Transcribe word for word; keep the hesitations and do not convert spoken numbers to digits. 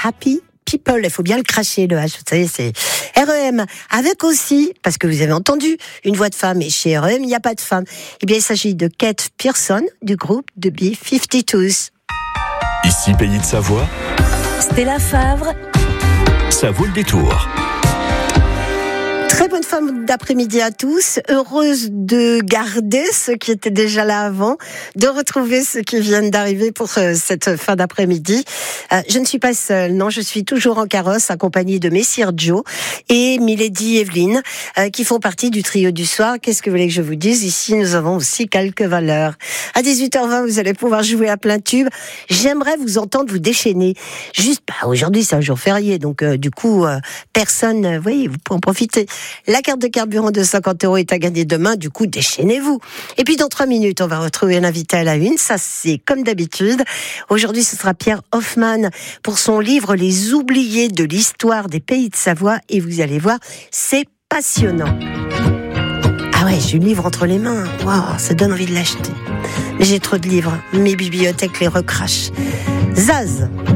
Happy People. Il faut bien le cracher, le H. Vous savez, c'est R E M. Avec aussi, parce que vous avez entendu une voix de femme, et chez R E M, il n'y a pas de femme. Eh bien, il s'agit de Kate Pierson, du groupe de B cinquante-deux. Ici, Pays de Savoie. Stella Favre. Ça vaut le détour. Très bonne fin d'après-midi à tous. Heureuse de garder ceux qui étaient déjà là avant, de retrouver ceux qui viennent d'arriver pour euh, cette fin d'après-midi. Euh, je ne suis pas seule, non, je suis toujours en carrosse accompagnée de Messire Joe et Milady Evelyne euh, qui font partie du trio du soir. Qu'est-ce que vous voulez que je vous dise? Ici, nous avons aussi quelques valeurs. À dix-huit heures vingt, vous allez pouvoir jouer à plein tube. J'aimerais vous entendre vous déchaîner. Juste, bah, aujourd'hui, c'est un jour férié, donc euh, du coup, euh, personne, euh, oui, vous pouvez en profiter. La carte de carburant de cinquante euros est à gagner demain, du coup, déchaînez-vous. Et puis, dans trois minutes, on va retrouver un invité à la une. Ça, c'est comme d'habitude. Aujourd'hui, ce sera Pierre Hoffman pour son livre « Les oubliés de l'histoire des pays de Savoie ». Et vous allez voir, c'est passionnant. Ah ouais, j'ai le livre entre les mains. Waouh, ça donne envie de l'acheter. Mais j'ai trop de livres. Mes bibliothèques les recrachent. Zaz.